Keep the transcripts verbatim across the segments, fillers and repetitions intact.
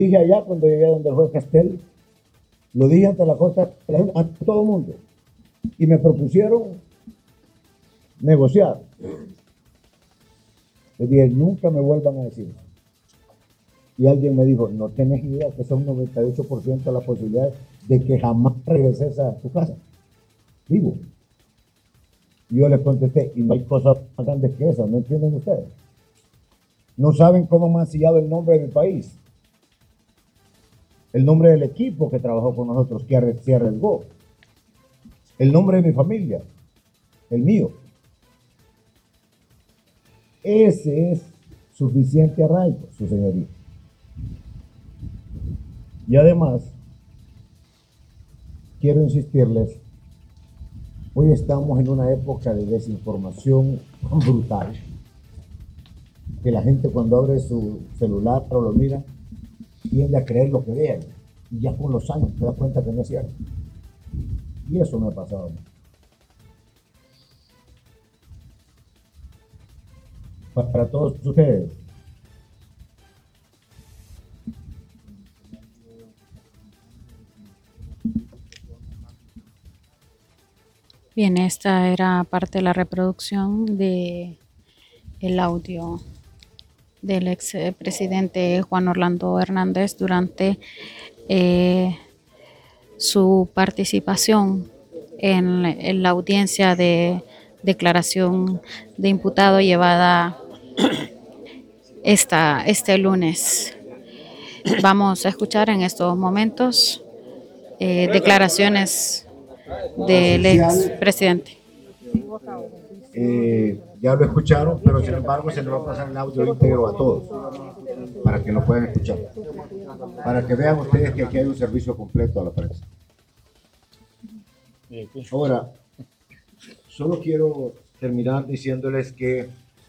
dije allá cuando llegué donde el juez Castel, lo dije ante la costa, ante todo el mundo, y me propusieron negociar. Les dije, nunca me vuelvan a decir. Y alguien me dijo, no tenés idea que son noventa y ocho por ciento de la posibilidad de que jamás regreses a tu casa, vivo. Y yo les contesté, y no hay cosas más grandes que esas, ¿no entienden ustedes? No saben cómo me han sellado el nombre de mi país, el nombre del equipo que trabajó con nosotros, que se arriesgó, el nombre de mi familia, el mío. Ese es suficiente arraigo, su señoría. Y además, quiero insistirles, hoy estamos en una época de desinformación brutal, que la gente cuando abre su celular o lo mira, tiende a creer lo que vean, y ya con los años se da cuenta que no es cierto. Y eso me ha pasado a mí. Para todos ustedes, bien, esta era parte de la reproducción de el audio del ex presidente Juan Orlando Hernández durante eh, su participación en, en la audiencia de declaración de imputado llevada esta, este lunes. Vamos a escuchar en estos momentos eh, declaraciones del ex presidente. Eh, ya lo escucharon, pero sin embargo se les va a pasar el audio íntegro a todos para que lo puedan escuchar, para que vean ustedes que aquí hay un servicio completo a la prensa. Ahora, solo quiero terminar diciéndoles que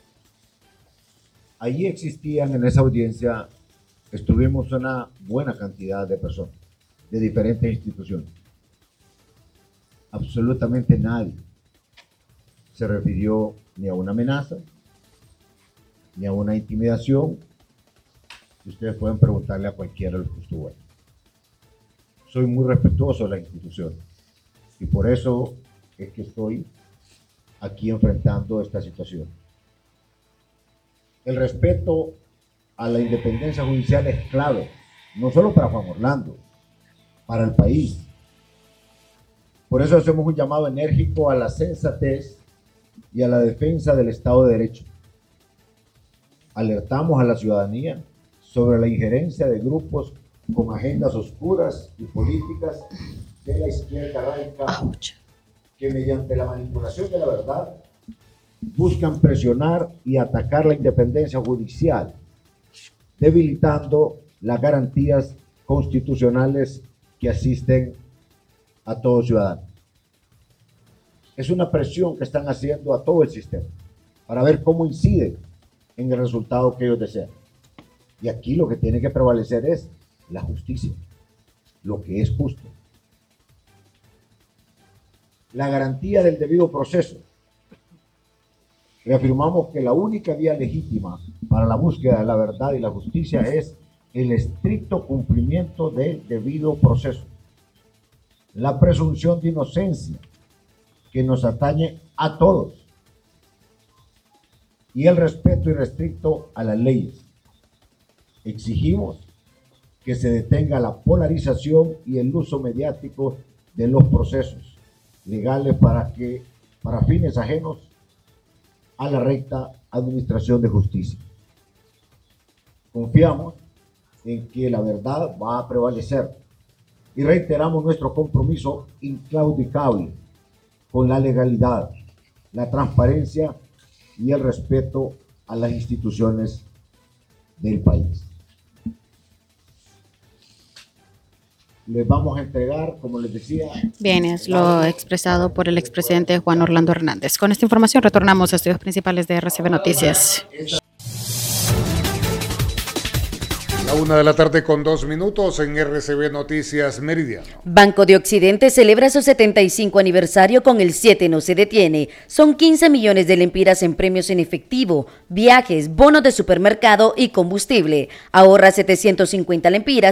allí existían en esa audiencia, estuvimos una buena cantidad de personas de diferentes instituciones. Absolutamente nadie se refirió ni a una amenaza, ni a una intimidación. Y ustedes pueden preguntarle a cualquiera de los que estuvo ahí. Soy muy respetuoso de la institución y por eso es que estoy aquí enfrentando esta situación. El respeto a la independencia judicial es clave, no solo para Juan Orlando, para el país. Por eso hacemos un llamado enérgico a la sensatez y a la defensa del Estado de Derecho. Alertamos a la ciudadanía sobre la injerencia de grupos con agendas oscuras y políticas de la izquierda radical que mediante la manipulación de la verdad buscan presionar y atacar la independencia judicial, debilitando las garantías constitucionales que asisten a todo ciudadano. Es una presión que están haciendo a todo el sistema para ver cómo incide en el resultado que ellos desean. Y aquí lo que tiene que prevalecer es la justicia, lo que es justo. La garantía del debido proceso. Reafirmamos que la única vía legítima para la búsqueda de la verdad y la justicia es el estricto cumplimiento del debido proceso. La presunción de inocencia que nos atañe a todos y el respeto irrestricto a las leyes. Exigimos que se detenga la polarización y el uso mediático de los procesos legales para que, para fines ajenos a la recta administración de justicia. Confiamos en que la verdad va a prevalecer y reiteramos nuestro compromiso inclaudicable con la legalidad, la transparencia y el respeto a las instituciones del país. Les vamos a entregar, como les decía... Bien, es lo expresado por el expresidente Juan Orlando Hernández. Con esta información retornamos a estudios principales de R C B Noticias. La una de la tarde con dos minutos en R C B Noticias Meridiano. Banco de Occidente celebra su setenta y cinco aniversario con el siete no se detiene. Son quince millones de lempiras en premios en efectivo, viajes, bonos de supermercado y combustible. Ahorra setecientos cincuenta lempiras